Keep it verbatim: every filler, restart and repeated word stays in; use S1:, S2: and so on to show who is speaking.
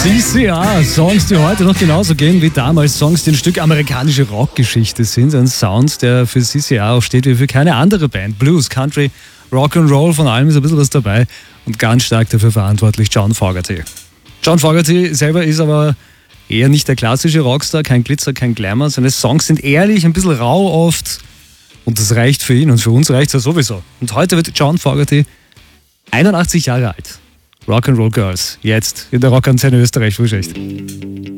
S1: C C R, Songs, die heute noch genauso gehen wie damals, Songs, die ein Stück amerikanische Rockgeschichte sind. Ein Sound, der für C C R auch steht wie für keine andere Band. Blues, Country, Rock'n'Roll, von allem ist ein bisschen was dabei und ganz stark dafür verantwortlich John Fogerty. John Fogerty selber ist aber eher nicht der klassische Rockstar, kein Glitzer, kein Glamour. Seine Songs sind ehrlich, ein bisschen rau oft und das reicht für ihn und für uns reicht es ja sowieso. Und heute wird John Fogerty einundachtzig Jahre alt. Rock'n'Roll Girls, jetzt in der Rockantenne Österreich, Frühschicht.